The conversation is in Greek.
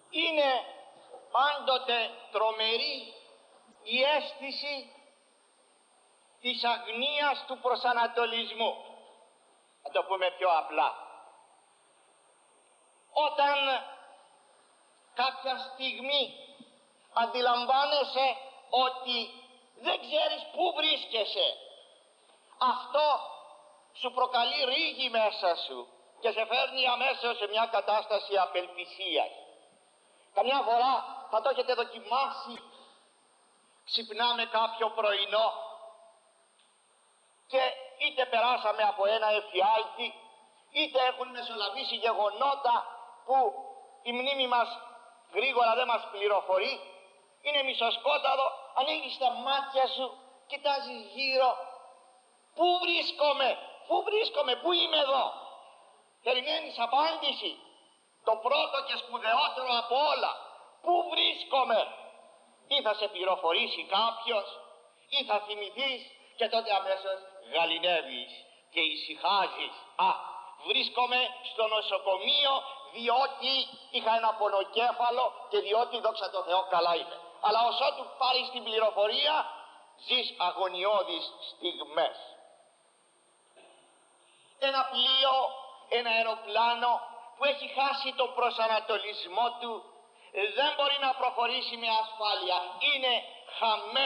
Είναι πάντοτε τρομερή η αίσθηση της αγνίας του προσανατολισμού. Να το πούμε πιο απλά. Όταν κάποια στιγμή αντιλαμβάνεσαι ότι δεν ξέρεις πού βρίσκεσαι, αυτό σου προκαλεί ρίγη μέσα σου και σε φέρνει αμέσως σε μια κατάσταση απελπισίας. Καμιά φορά θα το έχετε δοκιμάσει. Ξυπνάμε κάποιο πρωινό και είτε περάσαμε από ένα εφιάλτη, είτε έχουν μεσολαβήσει γεγονότα που η μνήμη μας γρήγορα δεν μας πληροφορεί. Είναι μισοσκόταδο, ανοίγεις τα μάτια σου, κοιτάζεις γύρω. Πού βρίσκομαι, πού είμαι εδώ? Περιμένεις απάντηση. Το πρώτο και σπουδαιότερο από όλα, πού βρίσκομαι? Ή θα σε πληροφορήσει κάποιος, ή θα θυμηθείς και τότε αμέσως γαληνεύεις και ησυχάζεις. Βρίσκομαι στο νοσοκομείο διότι είχα ένα πονοκέφαλο και διότι δόξα τω Θεώ καλά είμαι. Αλλά ως ότου πάρεις την πληροφορία ζεις αγωνιώδεις στιγμές. Ένα πλοίο, ένα αεροπλάνο που έχει χάσει τον προσανατολισμό του δεν μπορεί να προχωρήσει με ασφάλεια. Είναι χαμένο.